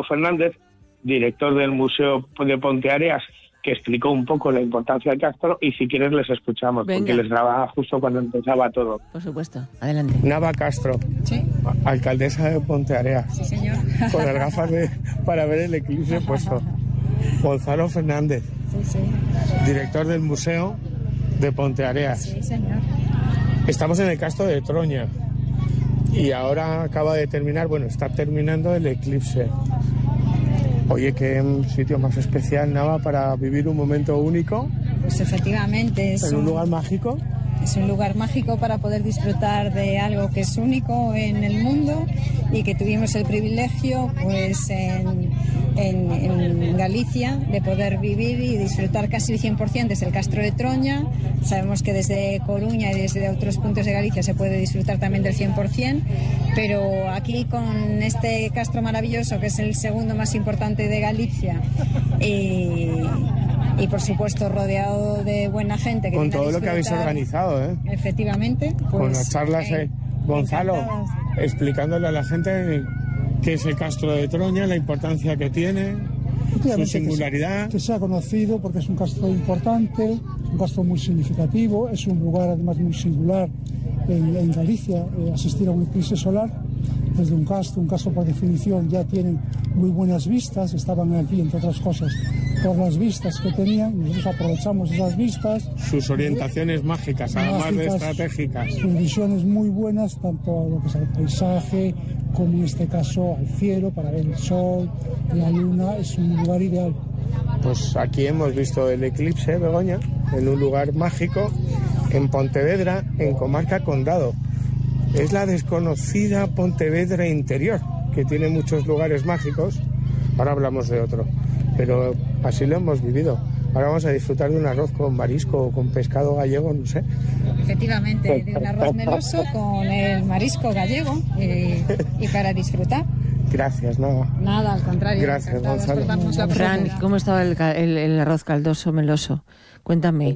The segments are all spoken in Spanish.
Fernández, director del Museo de Ponteareas, que explicó un poco la importancia del Castro, y si quieres les escuchamos. Venga. Porque les grababa justo cuando empezaba todo. Por supuesto, adelante. Nava Castro, ¿sí? Alcaldesa de Ponteareas. Sí, señor. Con las gafas para ver el eclipse puesto. Gonzalo Fernández, sí, director del Museo de Ponteareas. Sí, señor. Estamos en el Castro de Troña y ahora acaba de terminar, está terminando el eclipse. Oye, qué sitio más especial, Nava, para vivir un momento único. Pues efectivamente. ¿En un lugar mágico? Es un lugar mágico para poder disfrutar de algo que es único en el mundo y que tuvimos el privilegio, pues en Galicia, de poder vivir y disfrutar casi el 100% desde el Castro de Troña. Sabemos que desde Coruña y desde otros puntos de Galicia se puede disfrutar también del 100%, pero aquí con este castro maravilloso, que es el segundo más importante de Galicia, y por supuesto rodeado de buena gente. Que con todo lo que habéis organizado, ¿eh? Efectivamente. Pues, con las charlas, Gonzalo, explicándole a la gente qué es el Castro de Troña, la importancia que tiene, su singularidad. Que se ha conocido porque es un castro importante, un castro muy significativo, es un lugar además muy singular en Galicia, asistir a un eclipse solar desde un castro por definición ya tienen muy buenas vistas, estaban aquí entre otras cosas por las vistas que tenían, y nosotros aprovechamos esas vistas. Sus orientaciones mágicas, además de estratégicas. Sus visiones muy buenas, tanto a lo que es al paisaje, como en este caso al cielo, para ver el sol, la luna, es un lugar ideal. Pues aquí hemos visto el eclipse, Begoña, en un lugar mágico, en Pontevedra, en Comarca Condado. Es la desconocida Pontevedra interior, que tiene muchos lugares mágicos. Ahora hablamos de otro, pero así lo hemos vivido. Ahora vamos a disfrutar de un arroz con marisco o con pescado gallego, no sé. Efectivamente, de un arroz meloso con el marisco gallego y para disfrutar. Gracias, Nada, al contrario. Gracias, Gonzalo. Fran, ¿cómo estaba el arroz caldoso meloso? Cuéntame.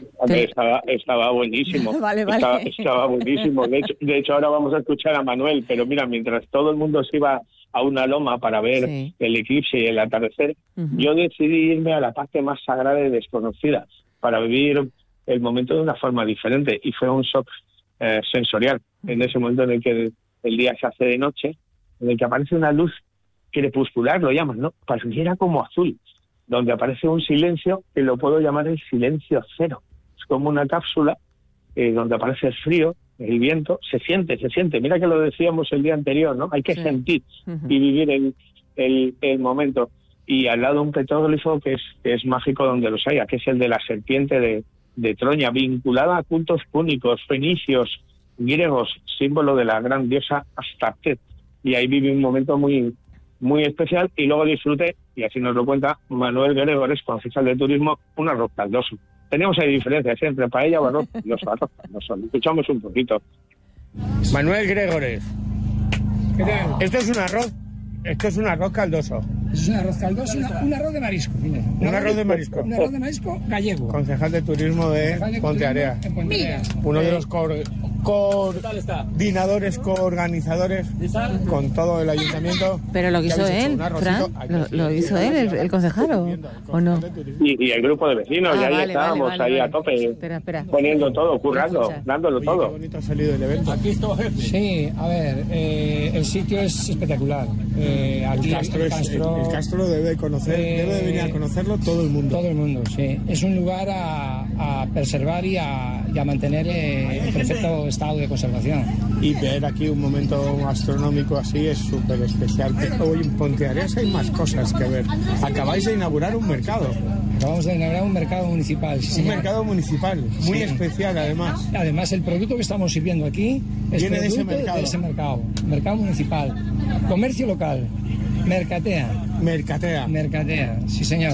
Estaba buenísimo. Vale. Estaba buenísimo. De hecho, ahora vamos a escuchar a Manuel, pero mira, mientras todo el mundo se iba a una loma para ver el eclipse y el atardecer, yo decidí irme a la parte más sagrada y desconocida para vivir el momento de una forma diferente, y fue un shock sensorial. En ese momento en el que el día se hace de noche, en el que aparece una luz crepuscular, lo llaman, ¿no? Pareciera como azul, donde aparece un silencio que lo puedo llamar el silencio cero. Es como una cápsula donde aparece el frío, el viento, se siente. Mira que lo decíamos el día anterior, ¿no? Hay que sentir y vivir el momento. Y al lado un petróglifo que es mágico donde los haya, que es el de la serpiente de Troña, vinculada a cultos púnicos, fenicios, griegos, símbolo de la gran diosa Astarte. Y ahí viví un momento muy, muy especial, y luego disfruté, y así nos lo cuenta Manuel Gregores, concejal de turismo, un arroz caldoso. Teníamos ahí diferencias entre paella o arroz, los arroz caldosos. Escuchamos un poquito. Manuel Gregores, ¿qué tal? Esto es un arroz caldoso. Es un arroz caldoso, un arroz de marisco. Mira. Un arroz de marisco. Un arroz de marisco gallego. Concejal de turismo de Ponteareas. Uno de los coordinadores, coorganizadores con todo el ayuntamiento. Pero lo que hizo él, Fran, lo hizo él, el concejal, ¿o no? Y el grupo de vecinos, y ahí estábamos, ahí a tope, espera. poniendo todo, currando, dándolo todo. Qué bonito ha salido el evento. Aquí está, jefe. Sí, a ver, el sitio es espectacular. Aquí el Castro debe de venir a conocerlo todo el mundo. Todo el mundo, sí. Es un lugar a preservar y a mantener en perfecto estado de conservación. Y ver aquí un momento gastronómico así es súper especial. Hoy en Ponteareas hay más cosas que ver. Acabáis de inaugurar un mercado. Acabamos de inaugurar un mercado municipal. Sí, un mercado municipal, muy especial además. Además, el producto que estamos sirviendo aquí viene de ese mercado. Mercado municipal. Comercio local. Mercatea, sí señor.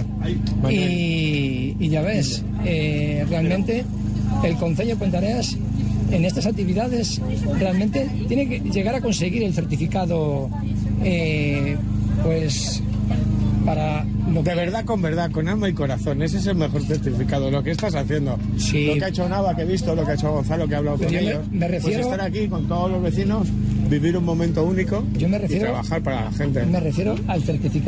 Y ya ves, realmente el Concello de Ponteareas en estas actividades realmente tiene que llegar a conseguir el certificado, pues para lo que... De verdad, con alma y corazón. Ese es el mejor certificado, lo que estás haciendo. Sí. Lo que ha hecho Nava, que he visto, lo que ha hecho Gonzalo, que ha hablado con ellos. Me refiero... Pues estar aquí con todos los vecinos, vivir un momento único y trabajar para la gente. Me refiero al certificado.